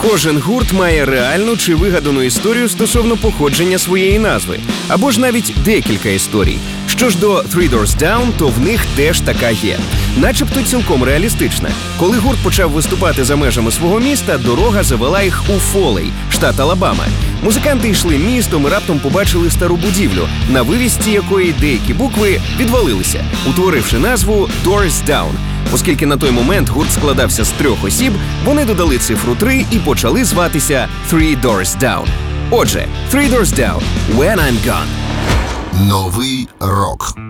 Кожен гурт має реальну чи вигадану історію стосовно походження своєї назви, або ж навіть декілька історій. Що ж до Three Doors Down, то в них теж така є. Начебто цілком реалістична. Коли гурт почав виступати за межами свого міста, дорога завела їх у Фолей, штат Алабама. Музиканти йшли містом і раптом побачили стару будівлю, на вивісці якої деякі букви відвалилися, утворивши назву Doors Down. Оскільки на той момент гурт складався з 3 осіб, вони додали цифру 3 і почали зватися Three Doors Down. Отже, Three Doors Down – When I'm Gone. Новий рок.